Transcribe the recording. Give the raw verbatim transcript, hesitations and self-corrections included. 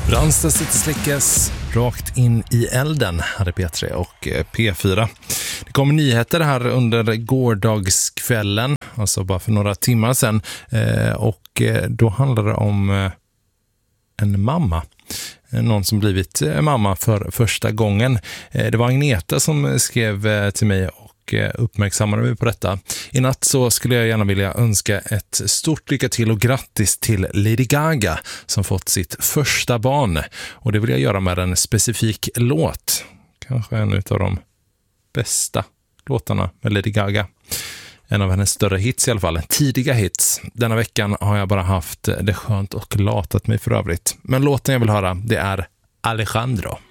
Ranstad sitter släckes rakt in i elden, här är P tre och P fyra. Det kom nyheter här under gårdagskvällen, alltså bara för några timmar sedan. Och då handlar det om en mamma. Någon som blivit mamma för första gången. Det var Agneta som skrev till mig och uppmärksammade mig på detta. I natt så skulle jag gärna vilja önska ett stort lycka till och grattis till Lady Gaga som fått sitt första barn. Och det vill jag göra med en specifik låt. Kanske en av de bästa låtarna med Lady Gaga. En av hennes större hits i alla fall. Tidiga hits. Denna veckan har jag bara haft det skönt och latat mig för övrigt. Men låten jag vill höra, det är Alejandro.